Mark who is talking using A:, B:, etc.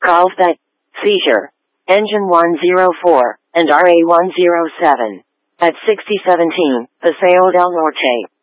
A: Golf that, seizure. Engine 104, and RA 107. At 6017, Paseo del Norte.